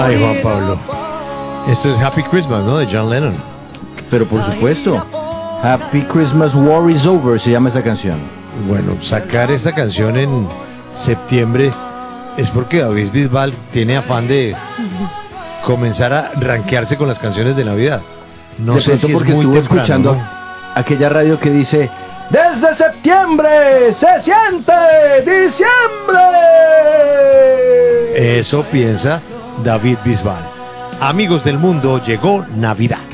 Ay, Juan Pablo. Esto es Happy Christmas, ¿no? De John Lennon. Pero por supuesto, Happy Christmas War is Over se llama esa canción. Bueno, sacar esta canción en septiembre es porque David Bisbal tiene afán de comenzar a rankearse con las canciones de Navidad. No De sé pronto si es porque muy estuvo temprano, escuchando ¿no? aquella radio que dice: ¡Desde septiembre se siente diciembre! Eso piensa David Bisbal. Amigos del mundo, llegó Navidad.